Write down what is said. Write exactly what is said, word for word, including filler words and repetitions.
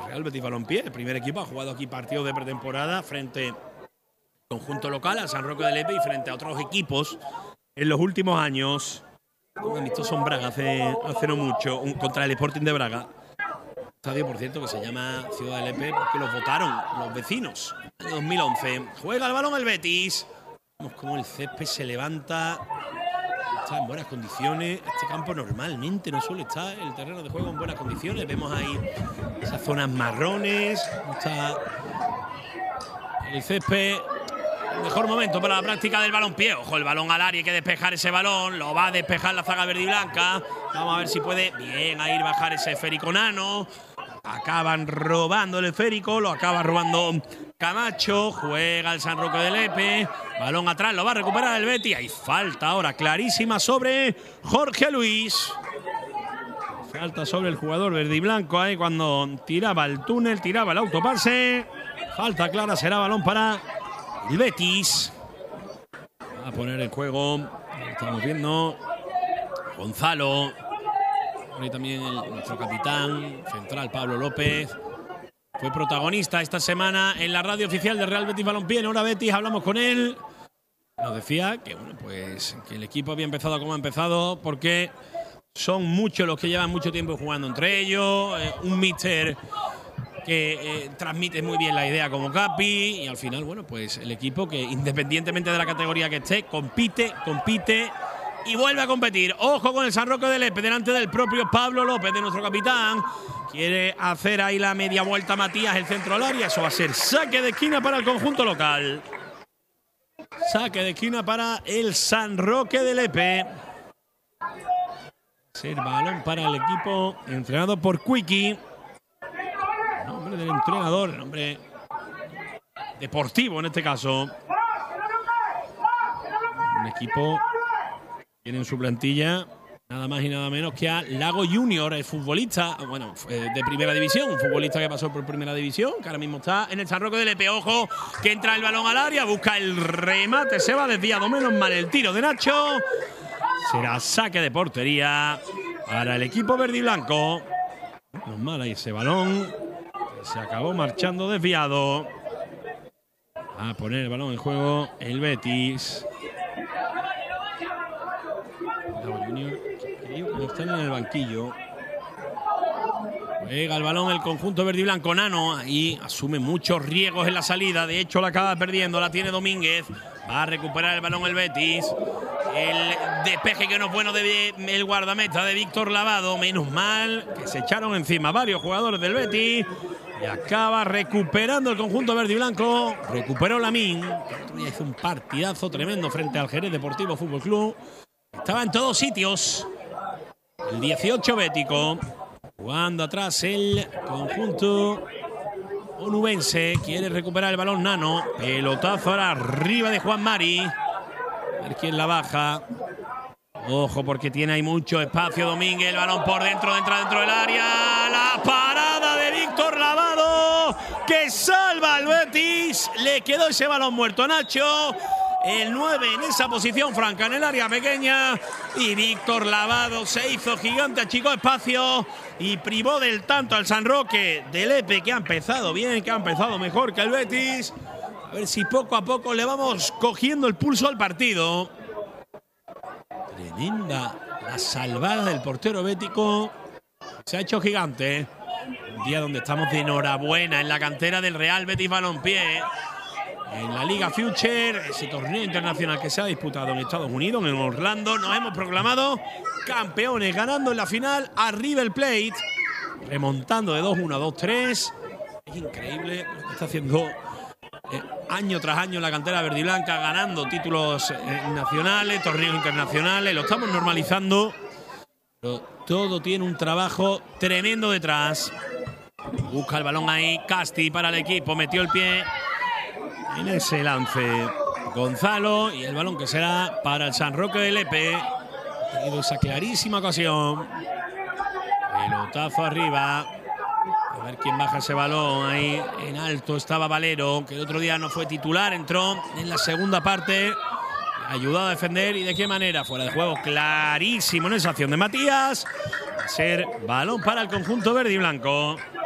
Real Betis Balompié, el primer equipo, ha jugado aquí partidos de pretemporada frente al conjunto local, al San Roque de Lepe, y frente a otros equipos en los últimos años. Un amistoso en Braga hace, hace no mucho, un, contra el Sporting de Braga. Estadio, por cierto, que se llama Ciudad de Lepe porque los votaron los vecinos. En dos mil once. Juega el balón el Betis. Vemos cómo el césped se levanta. Está en buenas condiciones. Este campo normalmente no suele estar el terreno de juego en buenas condiciones. Vemos ahí esas zonas marrones. Está el césped. Mejor momento para la práctica del balompié. Ojo, el balón al área, hay que despejar ese balón. Lo va a despejar la zaga verde y blanca. Vamos a ver si puede bien a ir bajar ese esférico Nano. Acaban robando el esférico, lo acaba robando Camacho. Juega el San Roque de Lepe. Balón atrás, lo va a recuperar el Betis. Hay falta ahora clarísima sobre Jorge Luis. Falta sobre el jugador verde y blanco ahí cuando tiraba el túnel, tiraba el autopase. Falta clara, será balón para el Betis. Va a poner el juego. Estamos viendo Gonzalo. Y también el, nuestro capitán central, Pablo López. Fue protagonista esta semana en la radio oficial de Real Betis Balompié. En Hora Betis hablamos con él. Nos decía que, bueno, pues, que el equipo había empezado como ha empezado porque son muchos los que llevan mucho tiempo jugando entre ellos. Eh, un míster que eh, transmite muy bien la idea como Capi. Y al final, bueno, pues el equipo que, independientemente de la categoría que esté, compite, compite y vuelve a competir. Ojo con el San Roque de Lepe delante del propio Pablo López, de nuestro capitán. Quiere hacer ahí la media vuelta Matías, el centro al área. Eso va a ser saque de esquina para el conjunto local. Saque de esquina para el San Roque de Lepe. Ser balón para el equipo entrenado por Quickie. El nombre del entrenador, el nombre deportivo en este caso. Un equipo tiene en su plantilla nada más y nada menos que a Lago Junior, el futbolista, bueno, de primera división, un futbolista que pasó por primera división, que ahora mismo está en el San Roque de Lepe. Ojo, que entra el balón al área, busca el remate, se va desviado, menos mal el tiro de Nacho. Será saque de portería para el equipo verde y blanco. Menos mal ahí ese balón, se acabó marchando desviado. A poner el balón en juego el Betis. Lago Junior, están en el banquillo. Juega el balón el conjunto verde y blanco. Nano ahí asume muchos riesgos en la salida. De hecho, la acaba perdiendo. La tiene Domínguez. Va a recuperar el balón el Betis. El despeje que no es bueno del guardameta de Víctor Lavado. Menos mal que se echaron encima varios jugadores del Betis. Y acaba recuperando el conjunto verde y blanco. Recuperó Lamín. Hizo un partidazo tremendo frente al Jerez Deportivo Fútbol Club. Estaba en todos sitios. El dieciocho bético. Jugando atrás el conjunto onubense. Quiere recuperar el balón Nano. Pelotazo ahora arriba de Juan Mari. A ver quién la baja. Ojo porque tiene ahí mucho espacio Domínguez. El balón por dentro, entra dentro del área. La parada de Víctor Lavado que salva al Betis. Le quedó ese balón muerto a Nacho. El nueve en esa posición franca en el área pequeña. Y Víctor Lavado se hizo gigante, achicó espacio y privó del tanto al San Roque de Lepe, que ha empezado bien, que ha empezado mejor que el Betis. A ver si poco a poco le vamos cogiendo el pulso al partido. Tremenda la salvada del portero bético. Se ha hecho gigante. Un día donde estamos de enhorabuena en la cantera del Real Betis Balompié. En la Liga Future, ese torneo internacional que se ha disputado en Estados Unidos, en Orlando, nos hemos proclamado campeones, ganando en la final a River Plate, remontando de dos uno a dos tres. Es increíble lo que está haciendo eh, año tras año la cantera verde y blanca, ganando títulos eh, nacionales, torneos internacionales. Lo estamos normalizando, pero todo tiene un trabajo tremendo detrás. Busca el balón ahí, Casti para el equipo, metió el pie en ese lance Gonzalo, y el balón que será para el San Roque de Lepe. Ha tenido esa clarísima ocasión. Pelotazo arriba. A ver quién baja ese balón. Ahí en alto estaba Valero, que el otro día no fue titular, entró en la segunda parte, ayudado a defender. ¿Y de qué manera? Fuera de juego clarísimo en esa acción de Matías. Va a ser balón para el conjunto verde y blanco.